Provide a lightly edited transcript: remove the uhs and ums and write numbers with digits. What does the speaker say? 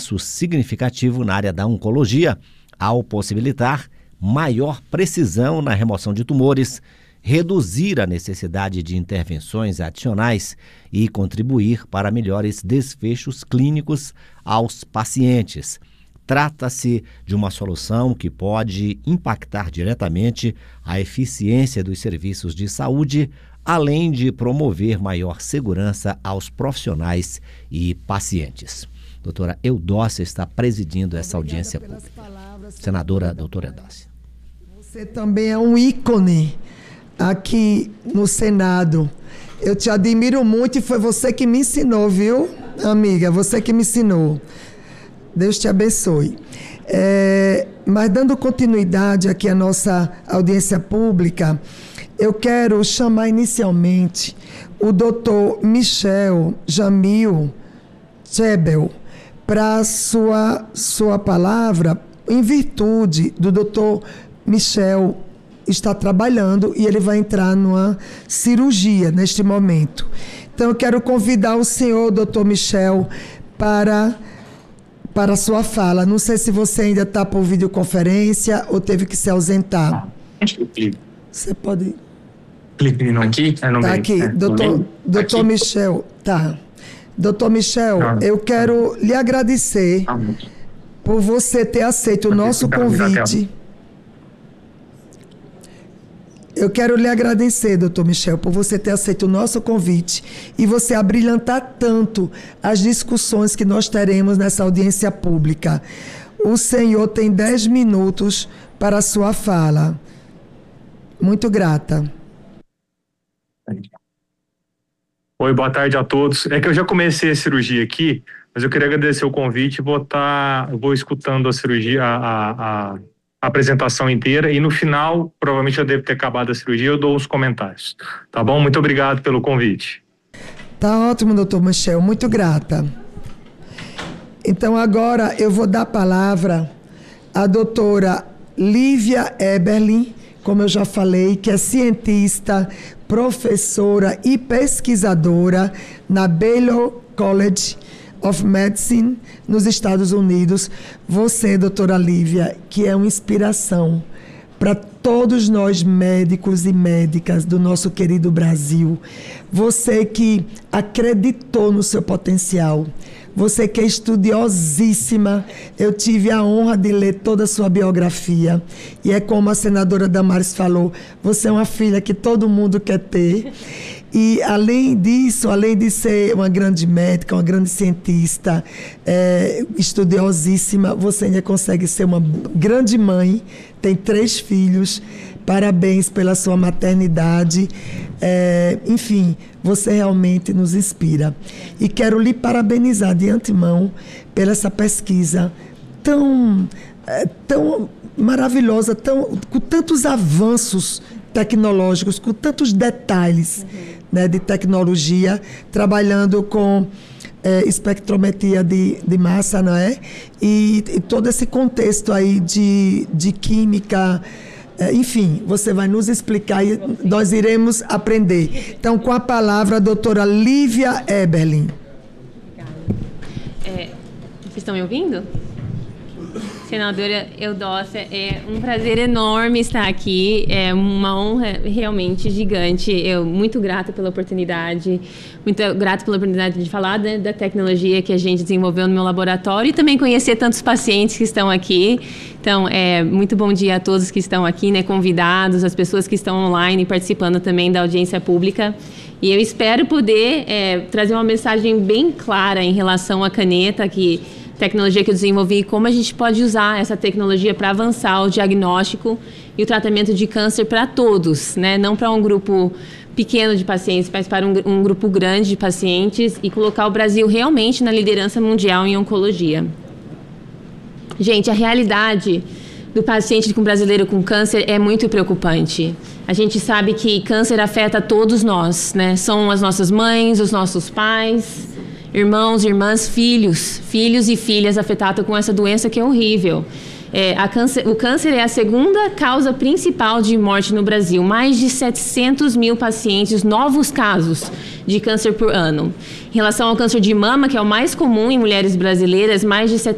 avanço significativo na área da oncologia, ao possibilitar maior precisão na remoção de tumores, reduzir a necessidade de intervenções adicionais e contribuir para melhores desfechos clínicos aos pacientes. Trata-se de uma solução que pode impactar diretamente a eficiência dos serviços de saúde, além de promover maior segurança aos profissionais e pacientes. Doutora Eudócia está presidindo essa audiência pública. Senadora doutora Eudócia. Você também é um ícone aqui no Senado. Eu te admiro muito e foi você que me ensinou, viu, amiga? Você que me ensinou. Deus te abençoe. Mas dando continuidade aqui à nossa audiência pública, eu quero chamar inicialmente o doutor Michel Jamil Chebel para sua palavra, em virtude do doutor Michel está trabalhando e ele vai entrar numa cirurgia neste momento. Então eu quero convidar o senhor, doutor Michel, para a sua fala. Não sei se você ainda está por videoconferência ou teve que se ausentar. Você pode... Clique no... Aqui? No tá meio. Aqui, doutor Michel. Tá. Doutor Michel, eu quero lhe agradecer por você ter aceito o nosso convite. Eu quero lhe agradecer, doutor Michel, por você ter aceito o nosso convite e você abrilhantar tanto as discussões que nós teremos nessa audiência pública. O senhor tem 10 minutos para a sua fala. Muito grata. Oi, boa tarde a todos. É que eu já comecei a cirurgia aqui, mas eu queria agradecer o convite. Eu vou escutando a cirurgia, a apresentação inteira e no final, provavelmente eu devo ter acabado a cirurgia, eu dou os comentários. Tá bom? Muito obrigado pelo convite. Tá ótimo, doutor Michel. Muito grata. Então agora eu vou dar a palavra à doutora Lívia Eberlin, como eu já falei, que é cientista, professora e pesquisadora na Baylor College of Medicine, nos Estados Unidos. Você, doutora Lívia, que é uma inspiração para todos nós médicos e médicas do nosso querido Brasil. Você que acreditou no seu potencial. Você que é estudiosíssima, eu tive a honra de ler toda a sua biografia. E é como a senadora Damares falou, você é uma filha que todo mundo quer ter. E além disso, além de ser uma grande médica, uma grande cientista, estudiosíssima, você ainda consegue ser uma grande mãe, tem 3 filhos. Parabéns pela sua maternidade. Enfim, você realmente nos inspira. E quero lhe parabenizar de antemão pela essa pesquisa tão maravilhosa, com tantos avanços tecnológicos, com tantos detalhes, né, de tecnologia, trabalhando com espectrometria de massa, não é? E todo esse contexto aí de química. Enfim, você vai nos explicar e nós iremos aprender. Então, com a palavra, a doutora Lívia Eberlin. Vocês estão me ouvindo? Senadora Eudócia, é um prazer enorme estar aqui, é uma honra realmente gigante. Eu muito grata pela oportunidade, de falar, né, da tecnologia que a gente desenvolveu no meu laboratório e também conhecer tantos pacientes que estão aqui. Então, muito bom dia a todos que estão aqui, né, convidados, as pessoas que estão online participando também da audiência pública. E eu espero poder trazer uma mensagem bem clara em relação à caneta, tecnologia que eu desenvolvi, como a gente pode usar essa tecnologia para avançar o diagnóstico e o tratamento de câncer para todos, né? Não para um grupo pequeno de pacientes, mas para um grupo grande de pacientes e colocar o Brasil realmente na liderança mundial em oncologia. Gente, a realidade do paciente brasileiro com câncer é muito preocupante. A gente sabe que câncer afeta todos nós, né? São as nossas mães, os nossos pais, irmãos, irmãs, filhos e filhas afetados com essa doença que é horrível. O câncer é a segunda causa principal de morte no Brasil. Mais de 700 mil pacientes, novos casos de câncer por ano. Em relação ao câncer de mama, que é o mais comum em mulheres brasileiras, mais de